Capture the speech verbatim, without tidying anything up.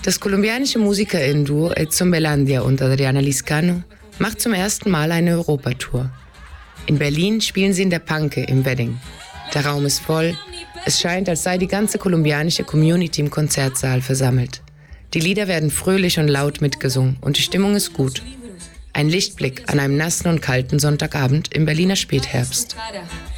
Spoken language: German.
Das kolumbianische Musikerinnen-Duo Edson Belandia und Adriana Liscano macht zum ersten Mal eine Europatour. In Berlin spielen sie in der Panke im Wedding. Der Raum ist voll. Es scheint, als sei die ganze kolumbianische Community im Konzertsaal versammelt. Die Lieder werden fröhlich und laut mitgesungen und die Stimmung ist gut. Ein Lichtblick an einem nassen und kalten Sonntagabend im Berliner Spätherbst.